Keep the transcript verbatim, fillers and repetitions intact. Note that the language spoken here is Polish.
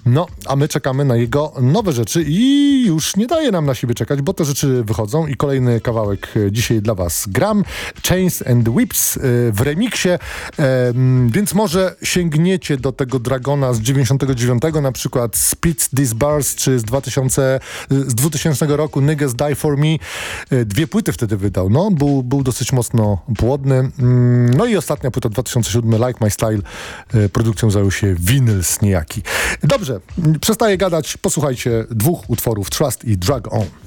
No, a my czekamy na jego nowe rzeczy i już nie daje nam na siebie czekać, bo te rzeczy wychodzą i kolejny kawałek dzisiaj dla was gram. Chains and Whips w remiksie, więc może sięgniecie do tego Dragona z dziewięćdziesiątego dziewiątego, na przykład Spit These Bars, czy z, dwa tysiące, z dwutysięcznego roku Niggas Die For Me. Dwie płyty wtedy wydał. No, był, był dosyć mocno płodny. No i ostatnia płyta dwa tysiące siódmy, Like My Style. Produkcją zajął się Vinyls niejaki. Dobrze, przestaję gadać. Posłuchajcie dwóch utworów, Trust i Drag On.